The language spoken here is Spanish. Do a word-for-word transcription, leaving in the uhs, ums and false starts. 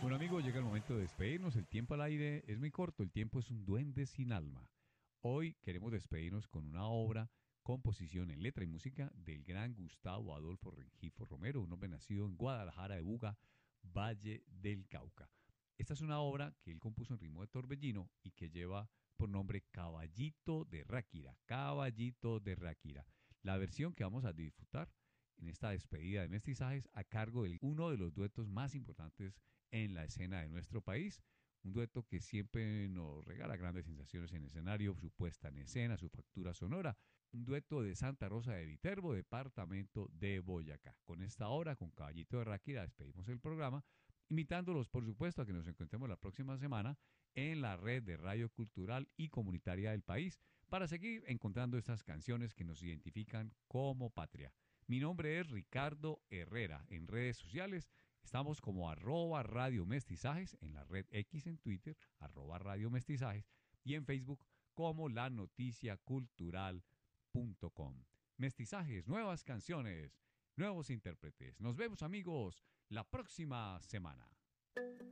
Bueno amigos, llega el momento de despedirnos. El tiempo al aire es muy corto, el tiempo es un duende sin alma. Hoy queremos despedirnos con una obra, composición en letra y música del gran Gustavo Adolfo Rengifo Romero, un hombre nacido en Guadalajara de Buga, Valle del Cauca. Esta es una obra que él compuso en ritmo de torbellino y que lleva por nombre Caballito de Ráquira, Caballito de Ráquira. La versión que vamos a disfrutar en esta despedida de Mestizajes a cargo de uno de los duetos más importantes en la escena de nuestro país, un dueto que siempre nos regala grandes sensaciones en escenario, su puesta en escena, su factura sonora, un dueto de Santa Rosa de Viterbo, departamento de Boyacá. Con esta hora, con Caballito de Ráquira, despedimos el programa, invitándolos, por supuesto, a que nos encontremos la próxima semana en la red de radio cultural y comunitaria del país para seguir encontrando estas canciones que nos identifican como patria. Mi nombre es Ricardo Herrera. En redes sociales estamos como arroba Radio Mestizajes, en la red X en Twitter, arroba Radio Mestizajes, y en Facebook como la noticia cultural punto com. Mestizajes, nuevas canciones, nuevos intérpretes. Nos vemos amigos la próxima semana.